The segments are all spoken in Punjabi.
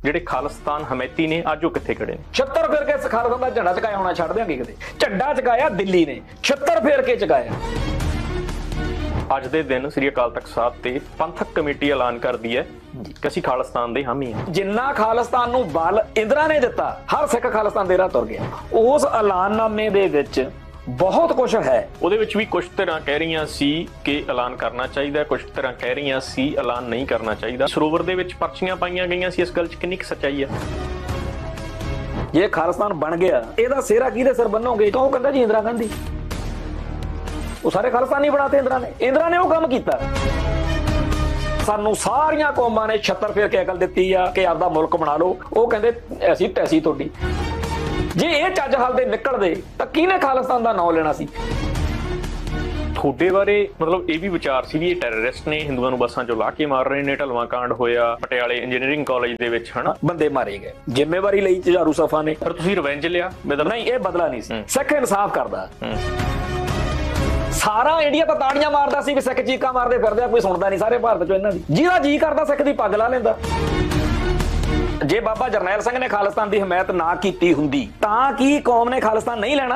ਜਿਹੜੇ ਖਾਲਿਸਤਾਨ ਹਮੈਤੀ ਨੇ ਅੱਜ ਉਹ ਕਿੱਥੇ ਖੜੇ ਨੇ? 76 ਫੇਰ ਕੇ ਖਾਲਿਸਤਾਨ ਦਾ ਝੰਡਾ ਚਕਾਇਆ ਹੋਣਾ ਛੱਡ ਦਿਆਂਗੇ ਕਿਤੇ। ਝੰਡਾ ਚਕਾਇਆ ਦਿੱਲੀ ਨੇ, 76 ਫੇਰ ਕੇ ਚਕਾਇਆ। ਅੱਜ ਦੇ ਦਿਨ ਸ੍ਰੀ ਅਕਾਲ ਤਖਤ ਸਾਹਿਬ ਤੇ ਪੰਥਕ ਕਮੇਟੀ ਐਲਾਨ ਕਰਦੀ ਹੈ ਕਿ ਅਸੀਂ ਖਾਲਿਸਤਾਨ ਦੇ ਹਾਮੀ ਹਾਂ। ਜਿੰਨਾ ਖਾਲਿਸਤਾਨ ਨੂੰ ਬਲ ਇੰਦਰਾ ਨੇ ਦਿੱਤਾ, ਹਰ ਸਿੱਖ ਖਾਲਿਸਤਾਨ ਦੇ ਰਾਹ ਤੁਰ ਗਿਆ। ਉਸ ਐਲਾਨਨਾਮੇ ਦੇ ਵਿੱਚ ਬਹੁਤ ਕੁਝ ਹੈ। ਉਹਦੇ ਵਿੱਚ ਵੀ ਕੁਝ ਧਿਰਾਂ ਕਹਿ ਰਹੀਆਂ ਸੀ ਕਿ ਐਲਾਨ ਕਰਨਾ ਚਾਹੀਦਾ, ਕੁਝ ਧਿਰਾਂ ਕਹਿ ਰਹੀਆਂ ਸੀ ਐਲਾਨ ਨਹੀਂ ਕਰਨਾ ਚਾਹੀਦਾ। ਸਰੋਵਰ ਦੇ ਵਿੱਚ ਪਰਚੀਆਂ ਪਾਈਆਂ ਗਈਆਂ ਸੀ, ਇਸ ਗੱਲ 'ਚ ਕਿੰਨੀ ਕੁ ਸੱਚਾਈ ਹੈ? ਜੇ ਖਾਲਿਸਤਾਨ ਬਣ ਗਿਆ, ਇਹਦਾ ਸਿਹਰਾ ਕਿਹਦੇ ਸਿਰ ਬੰਨੋਗੇ? ਤਾਂ ਉਹ ਕਹਿੰਦਾ ਜੀ ਇੰਦਰਾ ਗਾਂਧੀ। ਉਹ ਸਾਰੇ ਖਾਲਿਸਤਾਨੀ ਬਣਾਤੇ ਇੰਦਰਾ ਨੇ ਉਹ ਕੰਮ ਕੀਤਾ। ਸਾਨੂੰ ਸਾਰੀਆਂ ਕੌਮਾਂ ਨੇ 76 ਫੇਰ ਕੇ ਅਕਲ ਦਿੱਤੀ ਆ ਕਿ ਆਪਦਾ ਮੁਲਕ ਬਣਾ ਲਓ। ਉਹ ਕਹਿੰਦੇ ਅਸੀਂ ਤੈਸੀ ਤੁਹਾਡੀ। ਜੇ ਇਹ ਚੱਜ ਹਾਲ ਦੇ ਨਿਕਲਦੇ ਤਾਂ ਕਿਹਨੇ ਖਾਲਿਸਤਾਨ ਦਾ ਨਾਮ ਲੈਣਾ ਸੀ? ਤੁਹਾਡੇ ਬਾਰੇ ਮਤਲਬ ਇਹ ਵੀ ਵਿਚਾਰ ਸੀ ਵੀ ਇਹ ਟੈਰਰਿਸਟ ਨੇ, ਹਿੰਦੂਆਂ ਨੂੰ ਬੱਸਾਂ 'ਚੋਂ ਲਾ ਕੇ ਮਾਰ ਰਹੇ ਨੇ, ਢਲਵਾਂ ਕਾਂਡ ਹੋਇਆ ਪਟਿਆਲੇ ਇੰਜੀਨੀਅਰਿੰਗ ਕਾਲਜ ਦੇ ਵਿੱਚ, ਹਨਾ? ਬੰਦੇ ਮਾਰੇ ਗਏ, ਜ਼ਿੰਮੇਵਾਰੀ ਲਈ ਝਾਰੂ ਸਫਾ ਨੇ। ਪਰ ਤੁਸੀਂ ਰਿਵੈਂਜ ਲਿਆ? ਨਹੀਂ, ਇਹ ਬਦਲਾ ਨਹੀਂ ਸੀ। ਸਿੱਖ ਇਨਸਾਫ ਕਰਦਾ। ਸਾਰਾ ਇੰਡੀਆ ਤਾਂ ਤਾੜੀਆਂ ਮਾਰਦਾ ਸੀ ਵੀ ਸਿੱਖ ਚੀਕਾਂ ਮਾਰਦੇ ਫਿਰਦੇ ਆ, ਕੋਈ ਸੁਣਦਾ ਨਹੀਂ ਸਾਰੇ ਭਾਰਤ ਚੋਂ ਇਹਨਾਂ ਦੀ। ਜਿਹਦਾ ਜੀ ਕਰਦਾ ਸਿੱਖ ਦੀ ਪੱਗ ਲਾ ਲੈਂਦਾ। ਜੇ ਬਾਬਾ ਜਰਨੈਲ ਸਿੰਘ ਨੇ ਖਾਲਿਸਤਾਨ ਦੀ ਹਮਾਇਤ ਨਾ ਕੀਤੀ ਹੁੰਦੀ ਤਾਂ ਕੀ ਕੌਮ ਨੇ ਖਾਲਿਸਤਾਨ ਨਹੀਂ ਲੈਣਾ?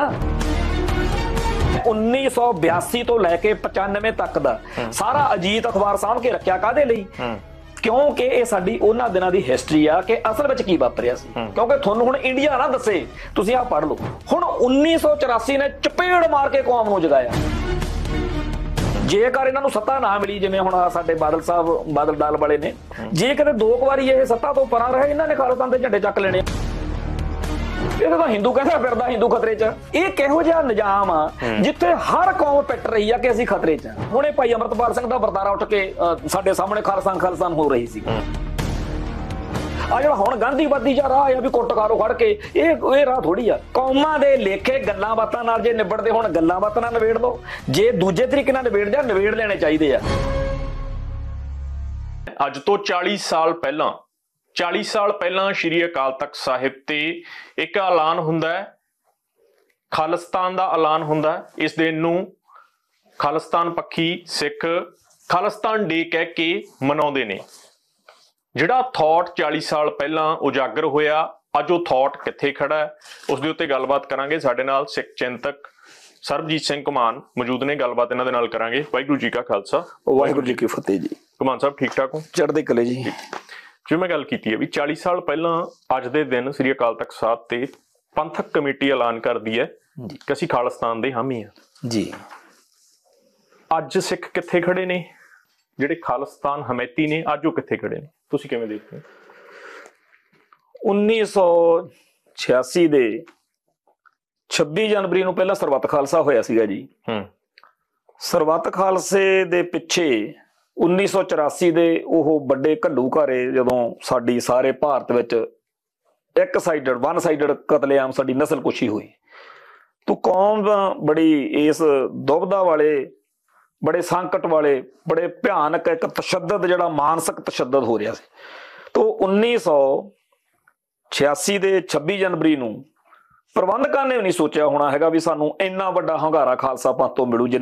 1982 ਤੋਂ ਲੈ ਕੇ 95 ਤੱਕ ਦਾ ਸਾਰਾ ਅਜੀਤ ਅਖਬਾਰ ਸਾਂਭ ਕੇ ਰੱਖਿਆ ਕਾਹਦੇ ਲਈ? ਕਿਉਂਕਿ ਇਹ ਸਾਡੀ ਉਹਨਾਂ ਦਿਨਾਂ ਦੀ ਹਿਸਟਰੀ ਆ ਕਿ ਅਸਲ ਵਿੱਚ ਕੀ ਵਾਪਰਿਆ ਸੀ। ਕਿਉਂਕਿ ਤੁਹਾਨੂੰ ਹੁਣ ਇੰਡੀਆ ਨਾ ਦੱਸੇ, ਤੁਸੀਂ ਆਹ ਪੜ੍ਹ ਲਓ। ਹੁਣ 1984 ਨੇ ਚਪੇੜ ਮਾਰ ਕੇ ਕੌਮ ਨੂੰ ਜਗਾਇਆ। ਜੇਕਰ ਇਹਨਾਂ ਨੂੰ ਸੱਤਾ ਨਾ ਮਿਲੀ, ਜਿਵੇਂ ਹੁਣ ਸਾਡੇ ਬਾਦਲ ਸਾਹਿਬ, ਬਾਦਲ ਦਲ ਵਾਲੇ ਨੇ, ਜੇ ਕਿਤੇ 2 ਵਾਰੀ ਇਹ ਸੱਤਾ ਤੋਂ ਪਰਾਂ ਰਹੇ, ਇਹਨਾਂ ਨੇ ਖਾਲਿਸਤਾਨ ਦੇ ਝੰਡੇ ਚੱਕ ਲੈਣੇ। ਇਹ ਤਾਂ ਹਿੰਦੂ ਕਹਿੰਦਾ ਫਿਰਦਾ, ਹਿੰਦੂ ਖਤਰੇ 'ਚ। ਇਹ ਕਿਹੋ ਜਿਹਾ ਨਿਜ਼ਾਮ ਆ ਜਿੱਥੇ ਹਰ ਕੌਮ ਪਿੱਟ ਰਹੀ ਆ ਕਿ ਅਸੀਂ ਖਤਰੇ 'ਚ। ਹੁਣੇ ਭਾਈ ਅਮਰਤਪਾਲ ਸਿੰਘ ਦਾ ਵਰਤਾਰਾ ਉੱਠ ਕੇ ਸਾਡੇ ਸਾਹਮਣੇ ਖਾਲਿਸਤਾਨ ਹੋ ਰਹੀ ਸੀ। ਆ ਜਿਹੜਾ ਹੁਣ ਗਾਂਧੀਵਾਦੀ ਜਿਹਾ ਰਾਹ ਆ ਵੀ ਕੁੱਟ ਖਾਰੋ ਖੜ ਕੇ, ਇਹ ਰਾਹ ਥੋੜੀ ਆ। ਕੌਮਾਂ ਦੇ ਲੇਖੇ ਗੱਲਾਂ ਬਾਤਾਂ ਨਾਲ ਜੇ ਨਿਬੜਦੇ ਹੁਣ, ਗੱਲਾਂ ਬਾਤਾਂ ਨਾਲ ਨਿਬੇੜ ਲਓ। ਜੇ ਦੂਜੇ ਤਰੀਕੇ ਨਾਲ ਨਿਬੇੜ ਲੈਣੇ ਚਾਹੀਦੇ ਆ। ਅੱਜ ਤੋਂ 40 ਸਾਲ ਪਹਿਲਾਂ ਸ਼੍ਰੀ ਅਕਾਲ ਤਖਤ ਸਾਹਿਬ ਤੇ ਇੱਕ ਐਲਾਨ ਹੁੰਦਾ ਹੈ, ਖਾਲਿਸਤਾਨ ਦਾ ਐਲਾਨ ਹੁੰਦਾ ਹੈ। ਇਸ ਦਿਨ ਨੂੰ ਖਾਲਿਸਤਾਨ ਪੱਖੀ ਸਿੱਖ ਖਾਲਿਸਤਾਨ ਡੇ ਕਹਿ ਕੇ ਮਨਾਉਂਦੇ ਨੇ। ਜਿਹੜਾ ਥਾਟ 40 ਸਾਲ ਪਹਿਲਾਂ ਉਜਾਗਰ ਹੋਇਆ, ਅੱਜ ਉਹ ਥਾਟ ਕਿੱਥੇ ਖੜਾ ਹੈ, ਉਸ ਦੇ ਉੱਤੇ ਗੱਲਬਾਤ ਕਰਾਂਗੇ। ਸਾਡੇ ਨਾਲ ਸਿੱਖ ਚਿੰਤਕ ਸਰਬਜੀਤ ਸਿੰਘ ਘੁਮਾਣ ਮੌਜੂਦ ਨੇ, ਗੱਲਬਾਤ ਇਹਨਾਂ ਦੇ ਨਾਲ ਕਰਾਂਗੇ। ਵਾਹਿਗੁਰੂ ਜੀ ਕਾ ਖਾਲਸਾ, ਵਾਹਿਗੁਰੂ ਜੀ ਕੀ ਫਤਿਹ ਜੀ। ਘੁਮਾਣ ਸਾਹਿਬ ਠੀਕ ਠਾਕ ਹੋ? ਚੜ੍ਹਦੇ ਕਲੇ ਜੀ। ਜਿਵੇਂ ਮੈਂ ਗੱਲ ਕੀਤੀ ਹੈ ਵੀ 40 ਸਾਲ ਪਹਿਲਾਂ ਅੱਜ ਦੇ ਦਿਨ ਸ੍ਰੀ ਅਕਾਲ ਤਖਤ ਸਾਹਿਬ ਤੇ ਪੰਥਕ ਕਮੇਟੀ ਐਲਾਨ ਕਰਦੀ ਹੈ ਕਿ ਅਸੀਂ ਖਾਲਿਸਤਾਨ ਦੇ ਹਾਮੀ ਹਾਂ ਜੀ। ਅੱਜ ਸਿੱਖ ਕਿੱਥੇ ਖੜੇ ਨੇ? ਜਿਹੜੇ ਖਾਲਿਸਤਾਨ ਹਮੈਤੀ ਨੇ ਅੱਜ ਉਹ ਕਿੱਥੇ ਖੜੇ ਨੇ? ਤੁਸੀਂ ਕਿਵੇਂ ਦੇਖਦੇ ਹੋ? 1986 ਦੇ 26 ਜਨਵਰੀ ਨੂੰ ਪਹਿਲਾਂ ਸਰਬੱਤ ਖਾਲਸਾ ਹੋਇਆ ਸੀਗਾ ਜੀ। ਸਰਬੱਤ ਖਾਲਸੇ ਦੇ ਪਿੱਛੇ 1984 ਦੇ ਉਹ ਵੱਡੇ ਘੱਲੂਘਾਰੇ, ਜਦੋਂ ਸਾਡੀ ਸਾਰੇ ਭਾਰਤ ਵਿੱਚ ਵਨ ਸਾਈਡਡ ਕਤਲੇਆਮ, ਸਾਡੀ ਨਸਲਕੁਸ਼ੀ ਹੋਈ, ਤੋ ਕੌਮ ਬੜੀ ਇਸ ਦੁਬਦਾ ਵਾਲੇ, ਬੜੇ ਸੰਕਟ ਵਾਲੇ, ਬੜੇ ਭਿਆਨਕ ਇੱਕ ਤਸ਼ੱਦਦ, ਜਿਹੜਾ ਮਾਨਸਿਕ ਤਸ਼ੱਦਦ ਹੋ ਰਿਹਾ ਸੀ। ਤੋ 1986 ਦੇ 26 ਜਨਵਰੀ ਨੂੰ ਪ੍ਰਬੰਧਕਾਂ ਨੇ ਵੀ ਨਹੀਂ ਸੋਚਿਆ ਹੋਣਾ ਹੈਗਾ ਵੀ ਸਾਨੂੰ ਇੰਨਾ ਵੱਡਾ ਹੰਗਾਰਾ ਖਾਲਸਾ ਪੰਥ ਤੋਂ ਮਿਲੂ।